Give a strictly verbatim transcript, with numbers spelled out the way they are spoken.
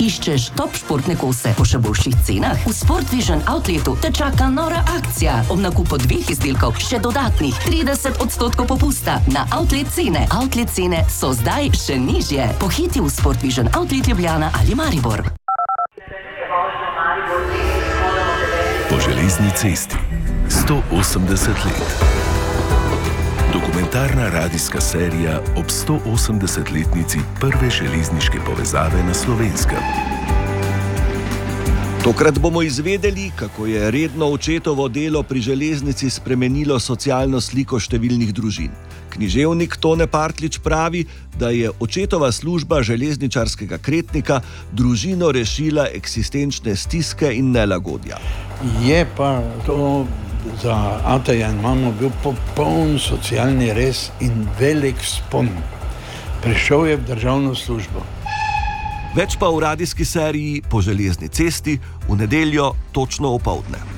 Iščeš top športne kose po še boljših cenah? V Sport Vision Outletu te čaka nora akcija. Ob nakupu dveh izdelkov še dodatnih trideset odstotkov popusta na outlet cene. Outlet cene so zdaj še nižje. Pohiti v Sport Vision Outlet Ljubljana ali Maribor. Po železni cesti. sto osemdeset let. Dokumentarna radijska serija ob sto osemdesetletnici prve železniške povezave na Slovenskem. Tokrat bomo izvedeli, kako je redno očetovo delo pri železnici spremenilo socialno sliko številnih družin. Književnik Tone Partlič pravi, da je očetova služba železničarskega kretnika družino rešila eksistenčne stiske in nelagodja. Je pa to za Ataja in mamo bil popoln socialni rez in velik vzpon. Prišel je v državno službo. Več pa v radijski seriji Po železni cesti v nedeljo točno opoldne.